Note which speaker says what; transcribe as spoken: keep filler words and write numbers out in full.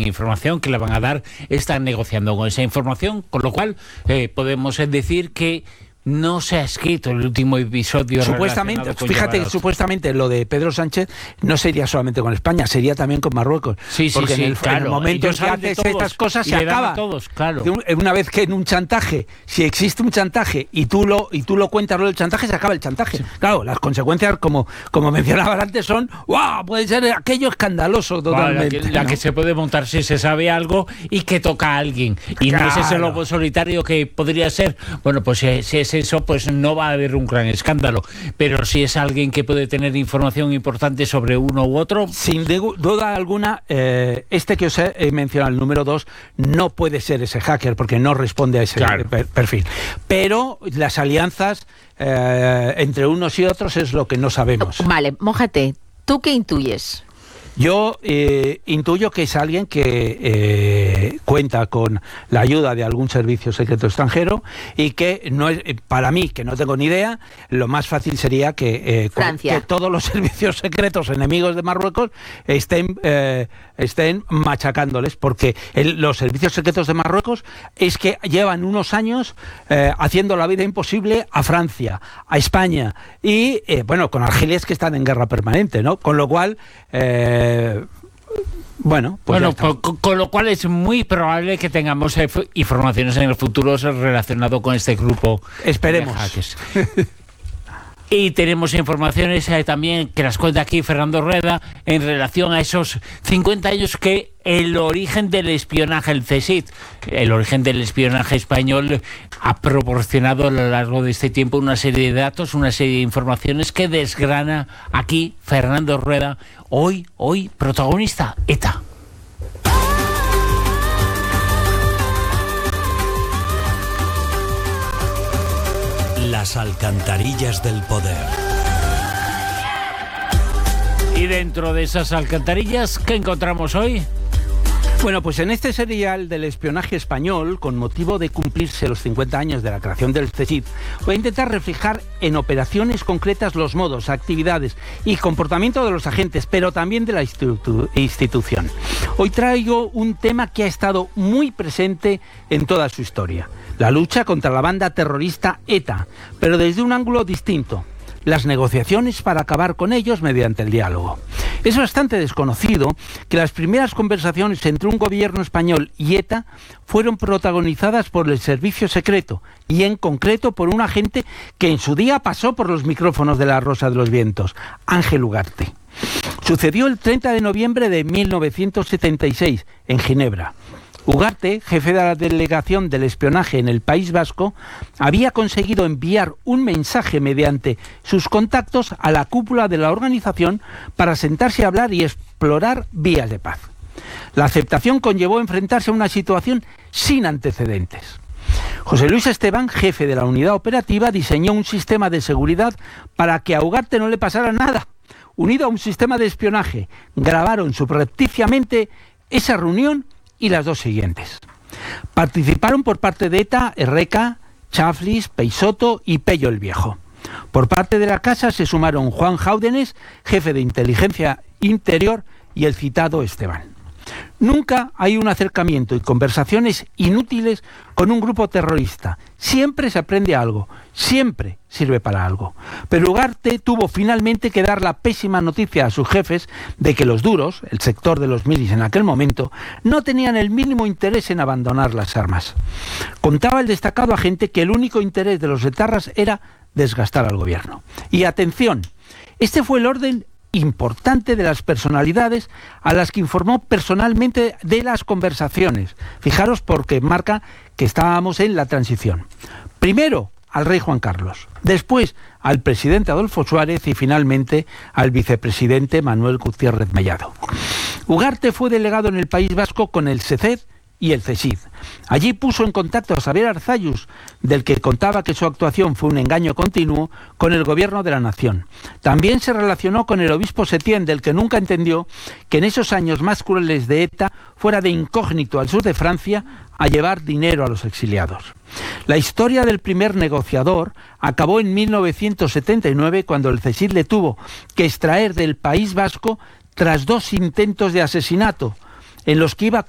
Speaker 1: tienen información, que la van a dar, están negociando con esa información, con lo cual eh, podemos decir que no se ha escrito el último episodio.
Speaker 2: Supuestamente, fíjate, Yavarot. Supuestamente lo de Pedro Sánchez no sería solamente con España, sería también con Marruecos.
Speaker 1: Sí, sí,
Speaker 2: porque
Speaker 1: sí,
Speaker 2: en, el,
Speaker 1: claro.
Speaker 2: en el momento en que haces estas cosas se acaba.
Speaker 1: Todos, claro.
Speaker 2: Una vez que en un chantaje, si existe un chantaje y tú lo y tú lo cuentas lo del chantaje, se acaba el chantaje. Sí. Claro, las consecuencias, como como mencionaba antes, son ¡wow! Puede ser aquello escandaloso totalmente.
Speaker 1: Bueno, la que, la
Speaker 2: ¿no?
Speaker 1: que se puede montar si se sabe algo y que toca a alguien. Y claro. No es ese lobo solitario que podría ser. Bueno, pues si, si es eso, pues no va a haber un gran escándalo, pero si es alguien que puede tener información importante sobre uno u otro.
Speaker 2: Sin duda alguna, eh, este que os he mencionado, el número dos, no puede ser ese hacker porque no responde a ese claro. per perfil. Pero las alianzas eh, entre unos y otros es lo que no sabemos.
Speaker 3: Vale, mójate, ¿tú qué intuyes?
Speaker 2: Yo eh, intuyo que es alguien que eh, cuenta con la ayuda de algún servicio secreto extranjero y que no es, para mí, que no tengo ni idea, lo más fácil sería que, eh,
Speaker 3: Francia.
Speaker 2: que todos los servicios secretos enemigos de Marruecos estén, eh, estén machacándoles, porque el, los servicios secretos de Marruecos es que llevan unos años eh, haciendo la vida imposible a Francia, a España y, eh, bueno, con Argelia es que están en guerra permanente, ¿no? Con lo cual... Eh, Eh, bueno, pues
Speaker 1: bueno con, con lo cual es muy probable que tengamos eh, informaciones en el futuro relacionado con este grupo.
Speaker 2: Esperemos.
Speaker 1: Y tenemos informaciones eh, también que las cuenta aquí Fernando Rueda en relación a esos cincuenta años que el origen del espionaje, el C S I D, el origen del espionaje español ha proporcionado a lo largo de este tiempo una serie de datos, una serie de informaciones que desgrana aquí Fernando Rueda, hoy, hoy protagonista ETA.
Speaker 4: Las alcantarillas del poder.
Speaker 1: Y dentro de esas alcantarillas, ¿qué encontramos hoy?
Speaker 2: Bueno, pues en este serial del espionaje español, con motivo de cumplirse los cincuenta años de la creación del C S I D, voy a intentar reflejar en operaciones concretas los modos, actividades y comportamiento de los agentes, pero también de la institu- institución. Hoy traigo un tema que ha estado muy presente en toda su historia, la lucha contra la banda terrorista ETA, pero desde un ángulo distinto. Las negociaciones para acabar con ellos mediante el diálogo. Es bastante desconocido que las primeras conversaciones entre un gobierno español y ETA fueron protagonizadas por el servicio secreto y en concreto por un agente que en su día pasó por los micrófonos de la Rosa de los Vientos, Ángel Ugarte. Sucedió el treinta de noviembre de mil novecientos setenta y seis en Ginebra. Ugarte, jefe de la delegación del espionaje en el País Vasco, había conseguido enviar un mensaje mediante sus contactos a la cúpula de la organización para sentarse a hablar y explorar vías de paz. La aceptación conllevó enfrentarse a una situación sin antecedentes. José Luis Esteban, jefe de la unidad operativa, diseñó un sistema de seguridad para que a Ugarte no le pasara nada. Unido a un sistema de espionaje, grabaron subrepticiamente esa reunión y las dos siguientes. Participaron por parte de ETA, Erreka, Chaflis, Peixoto y Pello el Viejo. Por parte de la casa se sumaron Juan Jáudenes, jefe de inteligencia interior, y el citado Esteban. Nunca hay un acercamiento y conversaciones inútiles con un grupo terrorista. Siempre se aprende algo, siempre sirve para algo. Pero Ugarte tuvo finalmente que dar la pésima noticia a sus jefes de que los duros, el sector de los milis en aquel momento, no tenían el mínimo interés en abandonar las armas. Contaba el destacado agente que el único interés de los etarras era desgastar al gobierno. Y atención, este fue el orden importante de las personalidades a las que informó personalmente de las conversaciones. Fijaros porque marca que estábamos en la transición. Primero al rey Juan Carlos, después al presidente Adolfo Suárez y finalmente al vicepresidente Manuel Gutiérrez Mellado. Ugarte fue delegado en el País Vasco con el S E C E D y el C S I D. Allí puso en contacto a Xavier Arzallus, del que contaba que su actuación fue un engaño continuo, con el gobierno de la nación. También se relacionó con el obispo Setién, del que nunca entendió que en esos años más crueles de ETA fuera de incógnito al sur de Francia a llevar dinero a los exiliados. La historia del primer negociador acabó en mil novecientos setenta y nueve, cuando el C S I D le tuvo que extraer del País Vasco tras dos intentos de asesinato, en los que iba